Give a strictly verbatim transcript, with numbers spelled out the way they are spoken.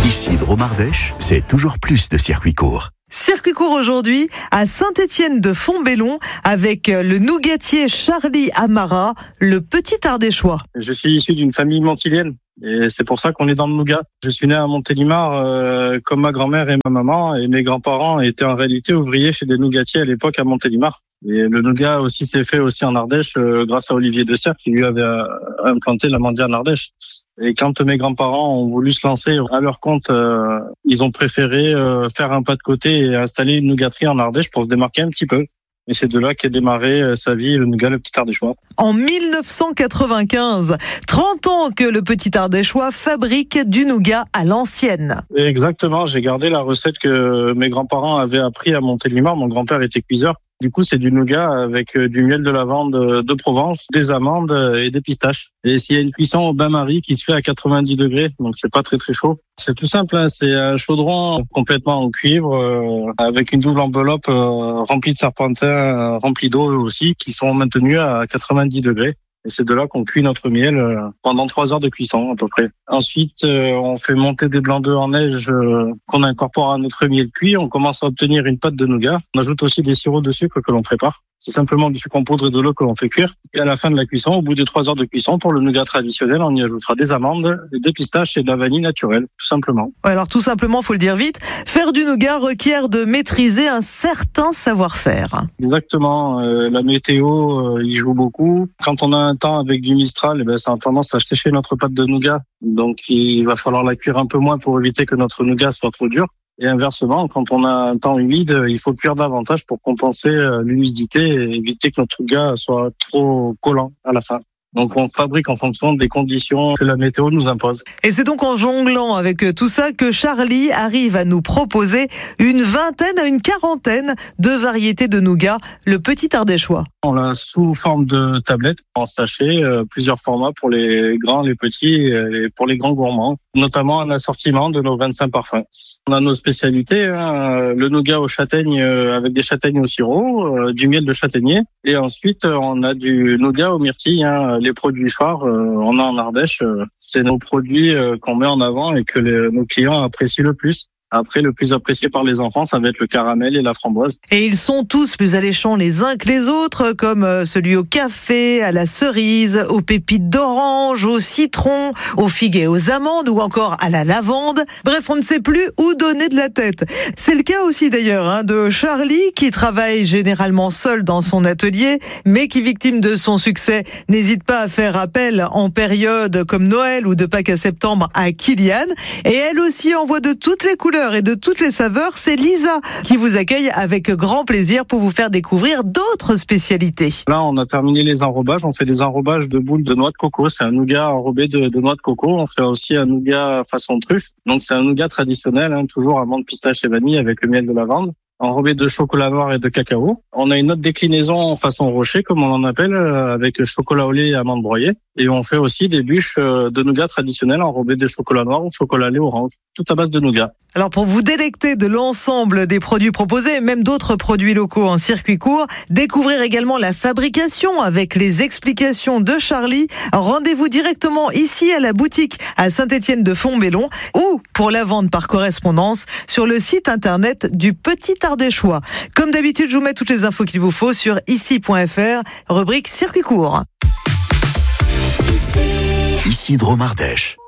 Ici Dromardèche, c'est toujours plus de circuits courts. Circuit court aujourd'hui à Saint-Étienne-de-Fontbellon avec le nougatier Charlie Amara, le petit Ardéchois. Je suis issu d'une famille montilienne et c'est pour ça qu'on est dans le nougat. Je suis né à Montélimar euh, comme ma grand-mère et ma maman, et mes grands-parents étaient en réalité ouvriers chez des nougatiers à l'époque à Montélimar. Et le nougat aussi s'est fait aussi en Ardèche euh, grâce à Olivier de Serres qui lui avait euh, implanté l'Amandia en Ardèche. Et quand mes grands-parents ont voulu se lancer à leur compte, euh, ils ont préféré euh, faire un pas de côté et installer une nougaterie en Ardèche pour se démarquer un petit peu. Et c'est de là qu'est démarré euh, sa vie, le nougat, le petit Ardéchois. En mille neuf cent quatre-vingt-quinze, trente ans que le petit Ardéchois fabrique du nougat à l'ancienne. Exactement, j'ai gardé la recette que mes grands-parents avaient appris à Montélimar. Mon grand-père était cuiseur. Du coup, c'est du nougat avec du miel de lavande de Provence, des amandes et des pistaches. Et s'il y a une cuisson au bain-marie qui se fait à quatre-vingt-dix degrés, donc c'est pas très très chaud. C'est tout simple, hein, c'est un chaudron complètement en cuivre euh, avec une double enveloppe euh, remplie de serpentins, euh, remplie d'eau eux aussi, qui sont maintenus à quatre-vingt-dix degrés. Et c'est de là qu'on cuit notre miel pendant trois heures de cuisson à peu près. Ensuite, euh, on fait monter des blancs d'œufs en neige euh, qu'on incorpore à notre miel cuit. On commence à obtenir une pâte de nougat. On ajoute aussi des sirops de sucre que l'on prépare. C'est simplement du sucre en poudre et de l'eau que l'on fait cuire. Et à la fin de la cuisson, au bout de trois heures de cuisson, pour le nougat traditionnel, on y ajoutera des amandes, des pistaches et de la vanille naturelle, tout simplement. Ouais, alors tout simplement, faut le dire vite, faire du nougat requiert de maîtriser un certain savoir-faire. Exactement. Euh, la météo, euh, il joue beaucoup. Quand on a un temps avec du Mistral, eh ben, ça a tendance à sécher notre pâte de nougat. Donc il va falloir la cuire un peu moins pour éviter que notre nougat soit trop dur. Et inversement, quand on a un temps humide, il faut cuire davantage pour compenser l'humidité et éviter que notre nougat soit trop collant à la fin. Donc on fabrique en fonction des conditions que la météo nous impose. Et c'est donc en jonglant avec tout ça que Charlie arrive à nous proposer une vingtaine à une quarantaine de variétés de nougat, le petit Ardéchois. On l'a sous forme de tablette, en sachet, euh, plusieurs formats pour les grands, les petits et pour les grands gourmands, notamment un assortiment de nos vingt-cinq parfums. On a nos spécialités, hein, le nougat aux châtaignes euh, avec des châtaignes au sirop, euh, du miel de châtaignier, et ensuite euh, on a du nougat aux myrtilles, hein, les produits phares, euh, on a en Ardèche, euh, c'est nos produits euh, qu'on met en avant et que les, nos clients apprécient le plus. Après, le plus apprécié par les enfants, ça va être le caramel et la framboise. Et ils sont tous plus alléchants les uns que les autres, comme celui au café, à la cerise, aux pépites d'orange, au citron, aux figues et aux amandes, ou encore à la lavande. Bref, on ne sait plus où donner de la tête. C'est le cas aussi d'ailleurs hein, de Charlie, qui travaille généralement seul dans son atelier, mais qui, victime de son succès, n'hésite pas à faire appel en période comme Noël ou de Pâques à septembre à Kylian. Et elle aussi envoie de toutes les couleurs et de toutes les saveurs, c'est Lisa qui vous accueille avec grand plaisir pour vous faire découvrir d'autres spécialités. Là, on a terminé les enrobages. On fait des enrobages de boules de noix de coco. C'est un nougat enrobé de, de noix de coco. On fait aussi un nougat façon truffe. Donc, c'est un nougat traditionnel, hein, toujours amande, pistache et vanille avec le miel de lavande, enrobé de chocolat noir et de cacao. On a une autre déclinaison en façon rocher, comme on en appelle, avec chocolat au lait et amandes broyées. Et on fait aussi des bûches de nougat traditionnelles enrobées de chocolat noir ou chocolat lait orange, tout à base de nougat. Alors pour vous délecter de l'ensemble des produits proposés, et même d'autres produits locaux en circuit court, découvrir également la fabrication avec les explications de Charlie, rendez-vous directement ici à la boutique à Saint-Étienne-de-Fontbellon ou pour la vente par correspondance sur le site internet du Petit Ardéchois. Comme d'habitude, je vous mets toutes les infos qu'il vous faut sur ici point f r, rubrique circuit court. Ici Dromardèche.